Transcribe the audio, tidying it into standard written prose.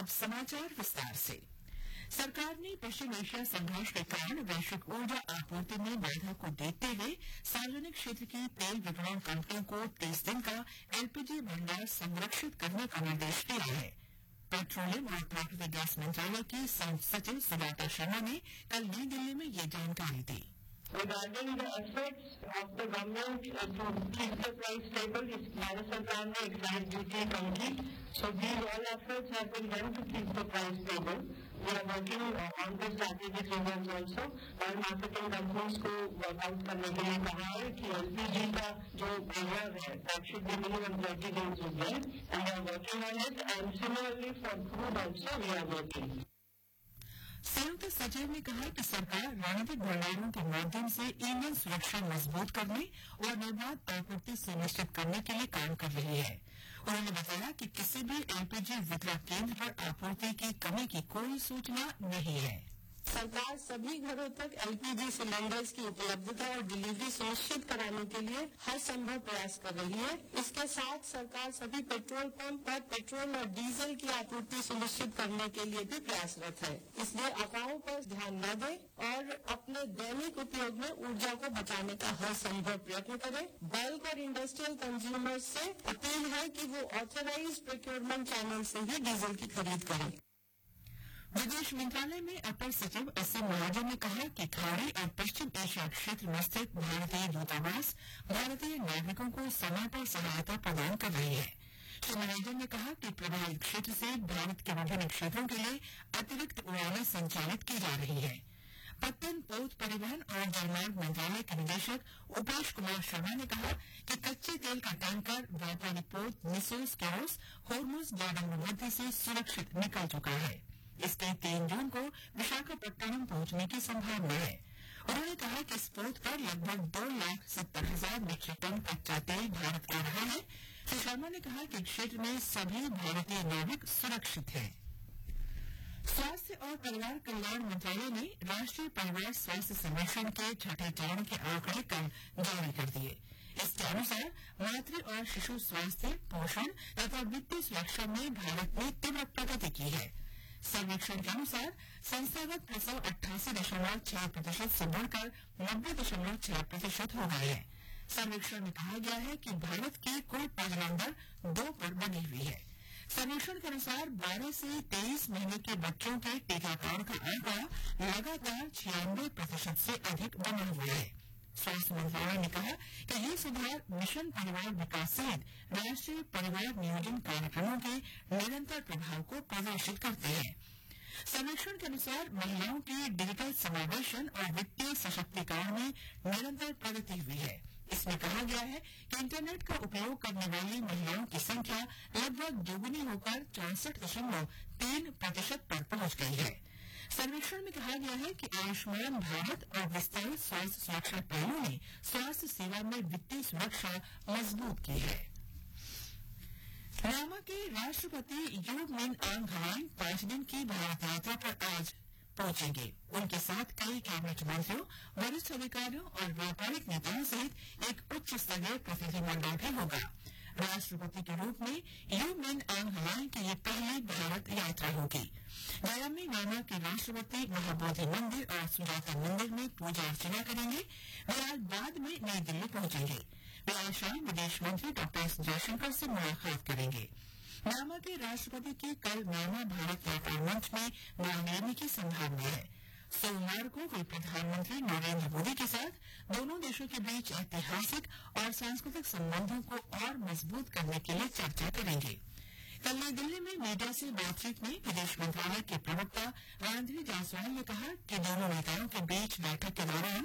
अब समाचार विस्तार से। सरकार ने पश्चिम एशिया संघर्ष के कारण वैश्विक ऊर्जा आपूर्ति में बाधा को देखते हुए सार्वजनिक क्षेत्र की तेल विपणन कंपनियों को 30 दिन का एलपीजी भंडार संरक्षित करने का निर्देश दिया है। पेट्रोलियम और प्राकृतिक गैस मंत्रालय की संयुक्त सचिव सुजाता शर्मा ने कल नई दिल्ली में ये जानकारी दी। Regarding the efforts of the government to keep the price stable, Bharat सरकार ने excise duty कम की. So these all efforts have been done to keep the price stable. We are working on the strategic reasons also. और marketing companies को workout करने के लिए कहा है कि LPG का जो reserve है, that should be minimum 30 days of that. And we are working on it. And similarly for crude also we are working. संयुक्त सचिव ने कहा कि सरकार रणनीतिक भंडारों के माध्यम से ईंधन सुरक्षा मजबूत करने और निर्बाध आपूर्ति सुनिश्चित करने के लिए काम कर रही है। उन्होंने बताया कि किसी भी एलपीजी वितरण केंद्र पर आपूर्ति की कमी की कोई सूचना नहीं है। सरकार सभी घरों तक एलपीजी सिलेंडर्स की उपलब्धता और डिलीवरी सुनिश्चित कराने के लिए हर संभव प्रयास कर रही है। इसके साथ सरकार सभी पेट्रोल पंप पर पेट्रोल और डीजल की आपूर्ति सुनिश्चित करने के लिए भी प्रयासरत है। इसलिए अफवाहों पर ध्यान न दें और अपने दैनिक उपयोग में ऊर्जा को बचाने का हर संभव प्रयत्न करें। बल्क और इंडस्ट्रियल कंज्यूमर्स से अपील है कि वो ऑथराइज्ड प्रोक्योरमेंट चैनल से ही डीजल की खरीद करें। विदेश मंत्रालय में अपर सचिव एसएम महाजन ने कहा कि खाड़ी और पश्चिम एशिया क्षेत्र में स्थित भारतीय दूतावास भारतीय नागरिकों को समय पर सहायता प्रदान कर रही है। श्री महाजन ने कहा कि प्रभावित क्षेत्र से भारत के विभिन्न क्षेत्रों के लिए अतिरिक्त उड़ानें संचालित की जा रही है। पत्तन पोत परिवहन और जलमार्ग मंत्रालय के निदेशक उपेश कुमार शर्मा ने कहा कि कच्चे तेल का टैंकर व्यापारी पोत निसोस केरोस होर्मुज जलबंद मध्य से सुरक्षित निकल चुका है। इसके 3 जून को विशाखापट्टनम पहुंचने की संभावना है। उन्होंने कहा कि इस पोत पर लगभग 2,70,000 मीट्रिक टन कच्चा तेल भारत आ रहा है। श्री शर्मा ने कहा कि क्षेत्र में सभी भारतीय नाविक सुरक्षित हैं। स्वास्थ्य और परिवार कल्याण मंत्रालय ने राष्ट्रीय परिवार स्वास्थ्य सर्वेक्षण के 6ठे चरण के आंकड़े कल जारी कर दिए। इसके अनुसार मातृ और शिशु स्वास्थ्य, पोषण तथा वित्तीय सुरक्षा में भारत ने तीव्र प्रगति की है। सर्वेक्षण के अनुसार संस्थागत प्रसव 88.6% से बढ़कर 90.6% हो गए हैं। सर्वेक्षण में कहा गया है कि भारत की कुल प्रजनन दर 2 पर बनी हुई है। सर्वेक्षण के अनुसार 12 से 23 महीने के बच्चों के टीकाकरण का आंकड़ा लगातार 96% से अधिक बना हुआ है। स्वास्थ्य मंत्रालय ने कहा कि ये सुधार मिशन परिवार विकास सहित राष्ट्रीय परिवार नियोजन कार्यक्रमों के निरंतर प्रभाव को प्रदर्शित करते हैं। सर्वेक्षण के अनुसार महिलाओं के डिजिटल समावेशन और वित्तीय सशक्तिकरण में निरंतर प्रगति हुई है। इसमें कहा गया है कि इंटरनेट का उपयोग करने वाली महिलाओं की संख्या लगभग दोगुनी होकर 64.3% पर पहुंच गई है। सर्वेक्षण में कहा गया है कि आयुष्मान भारत और विस्तारित स्वास्थ्य सुरक्षा पहलों ने स्वास्थ्य सेवा में वित्तीय सुरक्षा मजबूत की है। म्यांमार के राष्ट्रपति यू मिन आंग हलांग 5 दिन की भारत यात्रा पर आज पहुंचेंगे। उनके साथ कई कैबिनेट मंत्रियों, वरिष्ठ अधिकारियों और व्यापारिक नेताओं सहित एक उच्च स्तरीय प्रतिनिधिमंडल भी होगा। राष्ट्रपति के रूप में यू मिन आंग हलांग की ये पहली भारत यात्रा होगी। गया में म्यांमार के राष्ट्रपति महाबोधि मंदिर और सुजाता मंदिर में पूजा अर्चना करेंगे। वे आज बाद में नई दिल्ली पहुंचेंगे। वे आज शाम विदेश मंत्री डॉ एस जयशंकर से मुलाकात करेंगे। म्यांमार के राष्ट्रपति की कल म्यांमार भारत व्यापार मंच में भाग लेने की संभावना है। सोमवार को वे प्रधानमंत्री नरेंद्र मोदी के साथ दोनों देशों के बीच ऐतिहासिक और सांस्कृतिक संबंधों को और मजबूत करने के लिए चर्चा करेंगे। कल नई दिल्ली में मीडिया से बातचीत में विदेश मंत्रालय के प्रवक्ता रणधीर जायसवाल ने कहा कि दोनों नेताओं के बीच बैठक के दौरान